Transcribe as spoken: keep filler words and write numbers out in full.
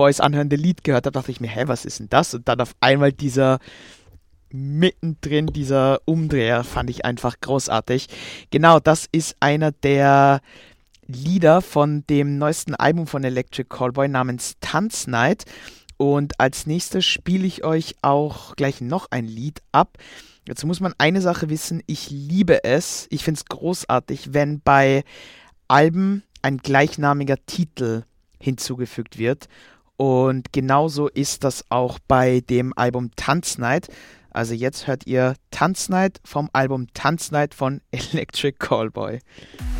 Boys anhörende Lied gehört habe, dachte ich mir, hä, was ist denn das? Und dann auf einmal dieser mittendrin, dieser Umdreher fand ich einfach großartig. Genau, das ist einer der Lieder von dem neuesten Album von Electric Callboy namens Tanznight. Und als nächstes spiele ich euch auch gleich noch ein Lied ab. Dazu muss man eine Sache wissen, ich liebe es, ich finde es großartig, wenn bei Alben ein gleichnamiger Titel hinzugefügt wird. Und genauso ist das auch bei dem Album Tanznight. Also jetzt hört ihr Tanznight vom Album Tanznight von Electric Callboy.